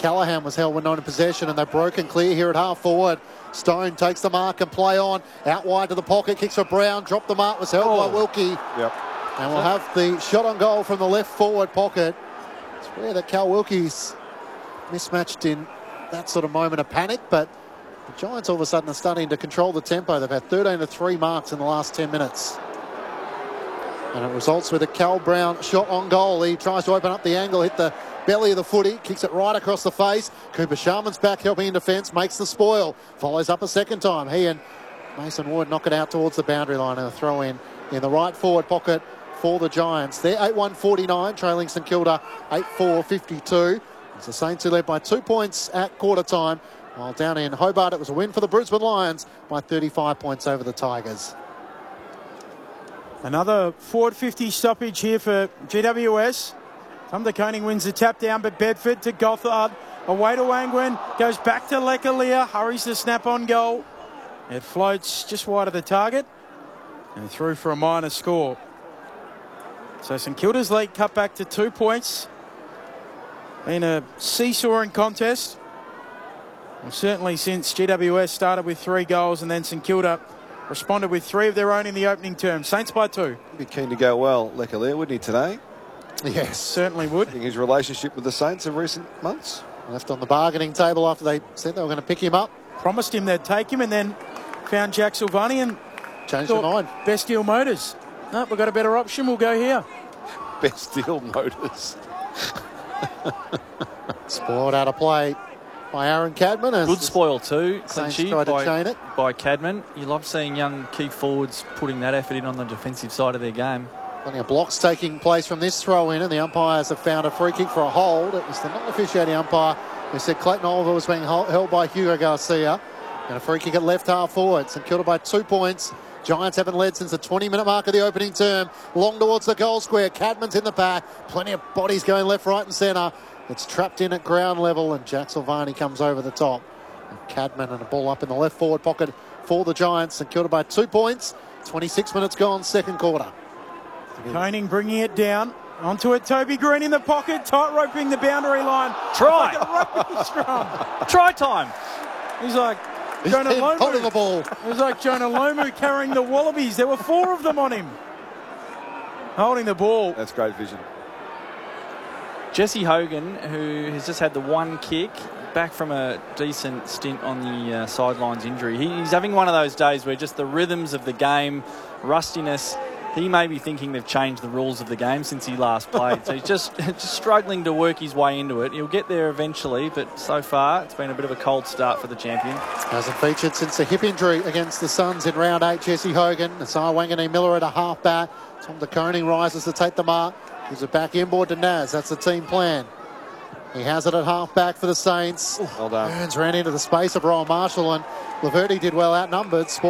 Callaghan was held when not in possession, and they've broken clear here at half forward. Stone takes the mark and play on. Out wide to the pocket, kicks for Brown. Dropped the mark, was held by Wilkie. Yep. And we'll have the shot on goal from the left forward pocket. It's rare that Cal Wilkie's mismatched in that sort of moment of panic, but the Giants all of a sudden are starting to control the tempo. They've had 13 to 3 marks in the last 10 minutes. And it results with a Cal Brown shot on goal. He tries to open up the angle, hit the belly of the footy, kicks it right across the face. Cooper Sharman's back helping in defence, makes the spoil. Follows up a second time. He and Mason Ward knock it out towards the boundary line, and a throw in the right forward pocket for the Giants. They're 8-1-49, trailing St Kilda 8-4-52. It's the Saints who led by 2 points at quarter time, while down in Hobart it was a win for the Brisbane Lions by 35 points over the Tigers. Another forward 50 stoppage here for GWS. Tom De Koning wins the tap down, but Bedford to Gothard. Away to Wangwin. Goes back to Lekalia. Hurries the snap on goal. It floats just wide of the target. And through for a minor score. So St Kilda's lead cut back to 2 points. Been a seesawing contest. Well, certainly since GWS started with 3 goals, and then St Kilda responded with 3 of their own in the opening term. Saints by 2. Be keen to go well, Lekalia, wouldn't he, today? Yes, certainly would. I think his relationship with the Saints in recent months. Left on the bargaining table after they said they were going to pick him up. Promised him they'd take him, and then found Jack Silvani and changed their mind. Best Deal Motors. No, we've got a better option. We'll go here. Best Deal Motors. Spoiled out of play by Aaron Cadman. Good spoil too, Clinchy, by Cadman. You love seeing young key forwards putting that effort in on the defensive side of their game. Plenty of blocks taking place from this throw in, and the umpires have found a free kick for a hold. It was the non-officiating umpire who said Clayton Oliver was being held by Hugo Garcia. And a free kick at left half forward. St Kilda by 2 points. Giants haven't led since the 20-minute mark of the opening term. Long towards the goal square. Cadman's in the pack. Plenty of bodies going left, right and centre. It's trapped in at ground level, and Jack Silvani comes over the top. And Cadman and a ball up in the left forward pocket for the Giants. St Kilda by 2 points. 26 minutes gone, second quarter. Koning bringing it down. Onto it, Toby Green in the pocket. Tight roping the boundary line. Try. Try time. He's like Jonah Lomu. Holding the ball. It was like Jonah Lomu carrying the Wallabies. There were 4 of them on him. Holding the ball. That's great vision. Jesse Hogan, who has just had the 1 kick, back from a decent stint on the sidelines injury. He's having one of those days where just the rhythms of the game, rustiness, he may be thinking they've changed the rules of the game since he last played. So he's just struggling to work his way into it. He'll get there eventually, but so far it's been a bit of a cold start for the champion. Hasn't featured since a hip injury against the Suns in round 8. Jesse Hogan, Nasai Wangani Miller at a half back. Tom De Koning rises to take the mark. Gives it back inboard to Naz. That's the team plan. He has it at half back for the Saints. Well done. Burns ran into the space of Rowan Marshall, and Laverty did well outnumbered.